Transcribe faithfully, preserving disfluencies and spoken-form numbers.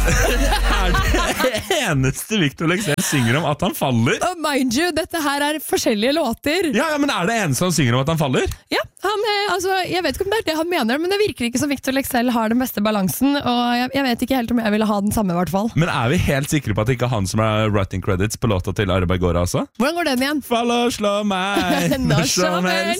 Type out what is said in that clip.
Er det eneste Victor Leksell synger om at han faller? Og mind you, dette her er forskjellige låter. Ja, ja, men er det eneste han synger om at han faller? Ja, han, eh, altså, jeg vet ikke om det er det han mener, men det virker ikke som Victor Leksell har den beste balansen, og jeg, jeg vet ikke helt om jeg ville ha den samme i hvert fall. Men er vi helt sikre på at det ikke er han som er writing credits på låta til Are Bergora også? Hvordan går den igjen? Fall og slå meg Når som helst.